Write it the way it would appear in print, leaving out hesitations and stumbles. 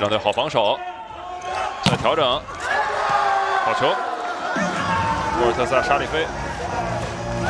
两队好防守，再调整，好球，沃尔特萨沙利菲。